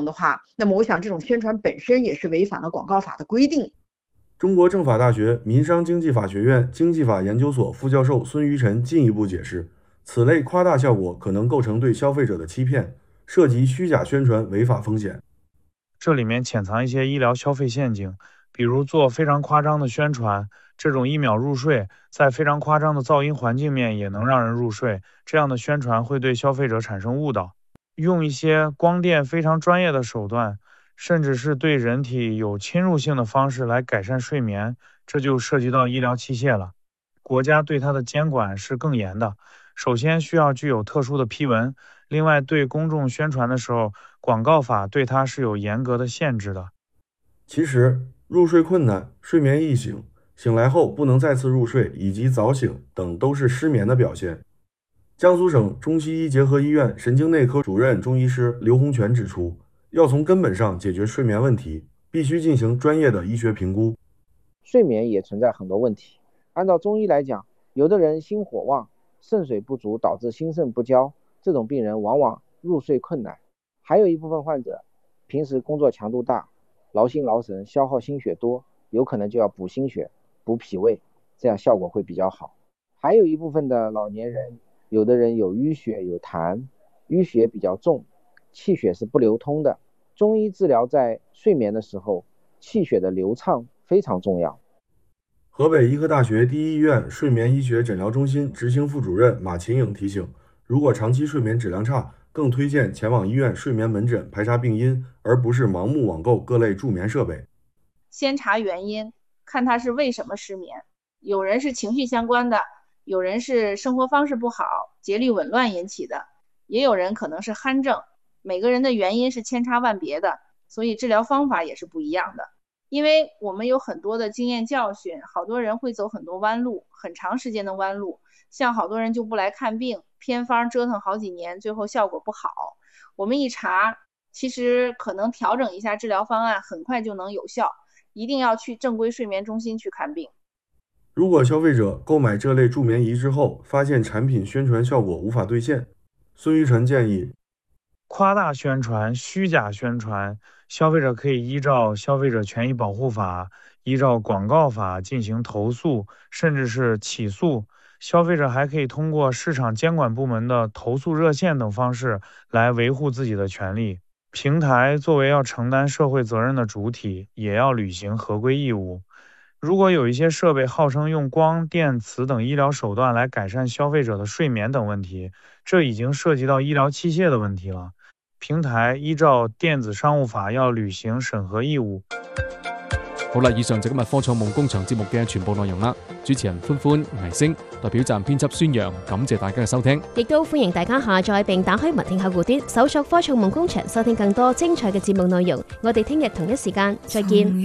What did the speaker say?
能的话，那么我想这种宣传本身也是违反了广告法的规定。 中国政法大学民商经济法学院经济法研究所副教授孙于晨进一步解释，此类夸大效果可能构成对消费者的欺骗，涉及虚假宣传违法风险。 这里面潜藏一些医疗消费陷阱，比如做非常夸张的宣传，这种1秒入睡，在非常夸张的噪音环境面也能让人入睡，这样的宣传会对消费者产生误导。用一些光电非常专业的手段，甚至是对人体有侵入性的方式来改善睡眠，这就涉及到医疗器械了。国家对它的监管是更严的，首先需要具有特殊的批文，另外对公众宣传的时候，广告法对它是有严格的限制的。 其实，入睡困难、睡眠易醒、醒来后不能再次入睡以及早醒等都是失眠的表现。江苏省中西医结合医院神经内科主任中医师刘洪全指出，要从根本上解决睡眠问题，必须进行专业的医学评估。 睡眠也存在很多问题。按照中医来讲，有的人心火旺，肾水不足导致心肾不交，这种病人往往入睡困难。还有一部分患者平时工作强度大，劳心劳神，消耗心血多，有可能就要补心血、补脾胃，这样效果会比较好。还有一部分的老年人，有的人有淤血有痰，淤血比较重，气血是不流通的。中医治疗在睡眠的时候，气血的流畅非常重要。 河北医科大学第一医院睡眠医学诊疗中心执行副主任马琴颖提醒，如果长期睡眠质量差，更推荐前往医院睡眠门诊排查病因，而不是盲目网购各类助眠设备。 先查原因，看他是为什么失眠。有人是情绪相关的，有人是生活方式不好、节律紊乱引起的，也有人可能是鼾症。每个人的原因是千差万别的，所以治疗方法也是不一样的。因为我们有很多的经验教训，好多人会走很多弯路，很长时间的弯路，像好多人就不来看病，偏方折腾好几年，最后效果不好。我们一查，其实可能调整一下治疗方案，很快就能有效。一定要去正规睡眠中心去看病。 如果消费者购买这类助眠仪之后，发现产品宣传效果无法兑现，孙于晨建议， 夸大宣传、虚假宣传，消费者可以依照《消费者权益保护法》、依照广告法进行投诉，甚至是起诉。消费者还可以通过市场监管部门的投诉热线等方式来维护自己的权利。平台作为要承担社会责任的主体，也要履行合规义务。如果有一些设备号称用光电磁等医疗手段来改善消费者的睡眠等问题，这已经涉及到医疗器械的问题了。平台依照电子商务法要履行審核義務。 好啦，以上就今日科創夢工場節目嘅全部內容啦。主持人歡歡、倪星，代表站編輯孫陽，感謝大家嘅收聽。 亦都歡迎大家下載並打開文聽客戶端，搜索科創夢工場，收聽更多精彩嘅節目內容。我哋聽日同一時間再見。